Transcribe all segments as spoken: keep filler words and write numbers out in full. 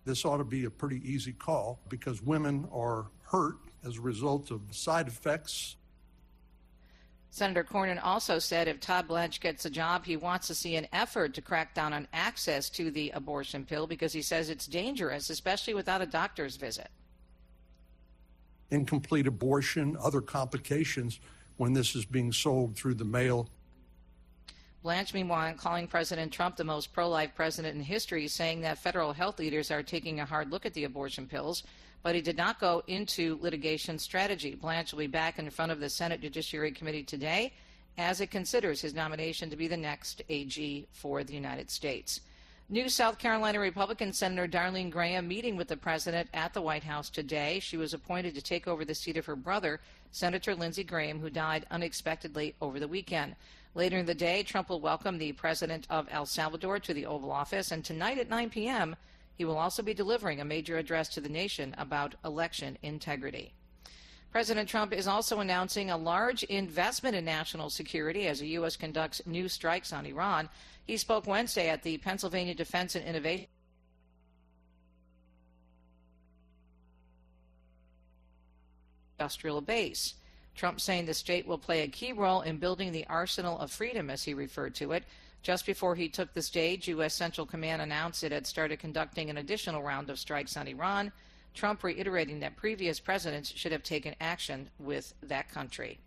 This ought to be a pretty easy call because women are hurt as a result of side effects. Senator Cornyn also said if Todd Blanche gets a job, he wants to see an effort to crack down on access to the abortion pill because he says it's dangerous, especially without a doctor's visit. Incomplete abortion, other complications when this is being sold through the mail. Blanche, meanwhile, calling President Trump the most pro-life president in history, saying that federal health leaders are taking a hard look at the abortion pills, but he did not go into litigation strategy. Blanche will be back in front of the Senate Judiciary Committee today as it considers his nomination to be the next A G for the United States. New South Carolina Republican Senator Darlene Graham meeting with the president at the White House today. She was appointed to take over the seat of her brother, Senator Lindsey Graham, who died unexpectedly over the weekend. Later in the day, Trump will welcome the president of El Salvador to the Oval Office, and tonight at nine p.m., he will also be delivering a major address to the nation about election integrity. President Trump is also announcing a large investment in national security as the U S conducts new strikes on Iran. He spoke Wednesday at the Pennsylvania Defense and Innovation Industrial Base. Trump saying the state will play a key role in building the arsenal of freedom, as he referred to it. Just before he took the stage, U S Central Command announced it had started conducting an additional round of strikes on Iran, Trump reiterating that previous presidents should have taken action with that country.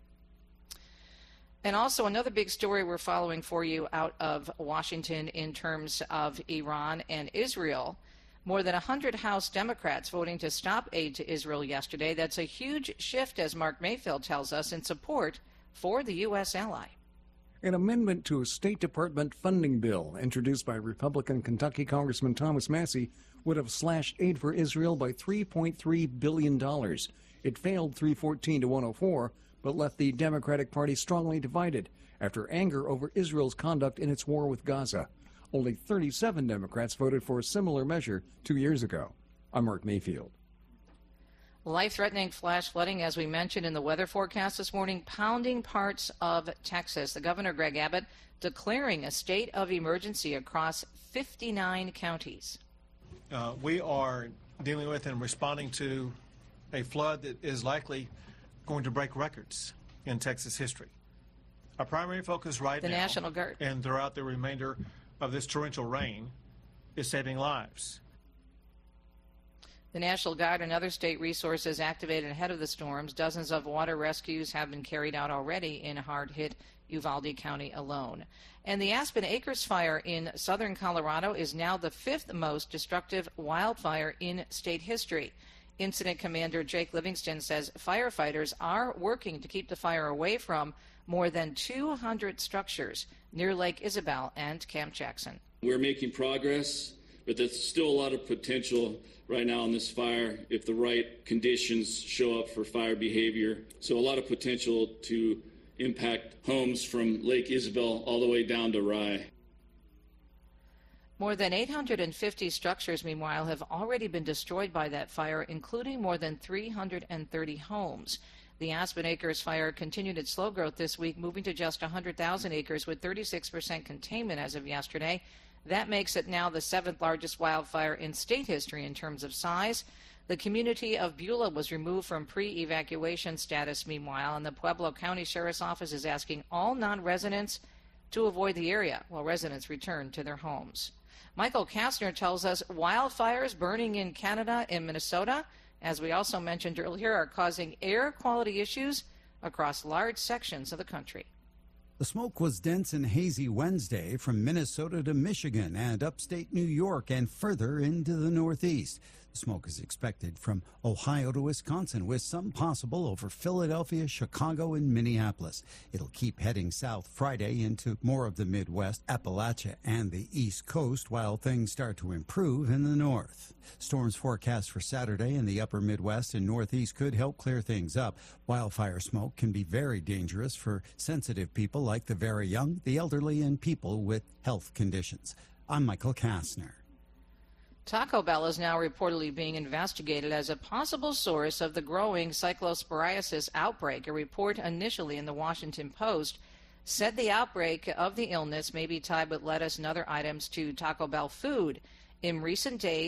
And also another big story we're following for you out of Washington in terms of Iran and Israel. More than one hundred House Democrats voting to stop aid to Israel yesterday. That's a huge shift, as Mark Mayfield tells us, in support for the U S ally. An amendment to a State Department funding bill introduced by Republican Kentucky Congressman Thomas Massie would have slashed aid for Israel by three point three billion dollars. It failed three fourteen to one oh four, but left the Democratic Party strongly divided after anger over Israel's conduct in its war with Gaza. Only thirty-seven Democrats voted for a similar measure two years ago. I'm Mark Mayfield. Life-threatening flash flooding, as we mentioned in the weather forecast this morning, pounding parts of Texas. The Governor, Greg Abbott, declaring a state of emergency across fifty-nine counties. Uh, we are dealing with and responding to a flood that is likely going to break records in Texas history. Our primary focus right the now National Guard. and throughout the remainder of this torrential rain is saving lives. The National Guard and other state resources activated ahead of the storms. Dozens of water rescues have been carried out already in hard-hit Uvalde County alone. And the Aspen Acres fire in southern Colorado is now the fifth most destructive wildfire in state history. Incident Commander Jake Livingston says firefighters are working to keep the fire away from more than two hundred structures near Lake Isabel and Camp Jackson. We're making progress, but there's still a lot of potential right now on this fire if the right conditions show up for fire behavior. So a lot of potential to impact homes from Lake Isabel all the way down to Rye. More than eight hundred fifty structures, meanwhile, have already been destroyed by that fire, including more than three hundred thirty homes. The Aspen Acres fire continued its slow growth this week, moving to just one hundred thousand acres with thirty-six percent containment as of yesterday. That makes it now the seventh largest wildfire in state history in terms of size. The community of Beulah was removed from pre-evacuation status, meanwhile, and the Pueblo County Sheriff's Office is asking all non-residents to avoid the area while residents return to their homes. Michael Kastner tells us wildfires burning in Canada and Minnesota, as we also mentioned earlier, are causing air quality issues across large sections of the country. The smoke was dense and hazy Wednesday from Minnesota to Michigan and upstate New York and further into the Northeast. The smoke is expected from Ohio to Wisconsin, with some possible over Philadelphia, Chicago, and Minneapolis. It'll keep heading south Friday into more of the Midwest, Appalachia, and the East Coast, while things start to improve in the north. Storms forecast for Saturday in the upper Midwest and Northeast could help clear things up. Wildfire smoke can be very dangerous for sensitive people like the very young, the elderly, and people with health conditions. I'm Michael Kastner. Taco Bell is now reportedly being investigated as a possible source of the growing cyclosporiasis outbreak. A report initially in the Washington Post said the outbreak of the illness may be tied with lettuce and other items to Taco Bell food. In recent days,